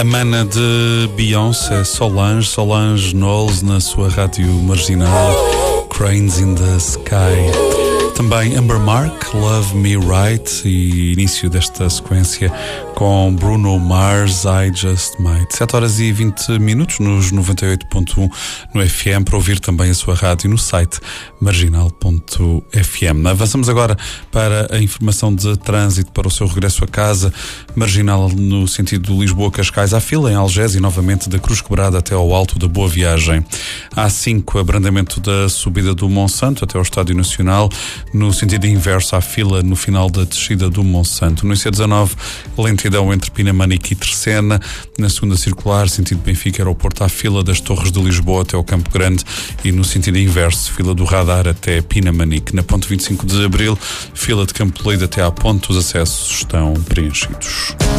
A mana de Beyoncé, Solange Knowles na sua rádio marginal, Cranes in the Sky. Também Amber Mark, Love Me Right, e início desta sequência com Bruno Mars, I Just Might. 7h20 nos 98.1 no FM, para ouvir também a sua rádio no site marginal.fm. Avançamos agora para a informação de trânsito para o seu regresso a casa. Marginal no sentido de Lisboa-Cascais, há fila em Algés e novamente da Cruz Quebrada até ao Alto da Boa Viagem. A5, abrandamento da subida do Monsanto até ao Estádio Nacional. No sentido inverso, há fila no final da descida do Monsanto. No IC19, lentidão entre Pinamanique e Tercena. Na segunda circular, sentido Benfica Aeroporto, há fila das Torres de Lisboa até ao Campo Grande. E no sentido inverso, fila do Radar até Pinamanique. Na ponte 25 de Abril, fila de Campo Leide até à ponte. Os acessos estão preenchidos.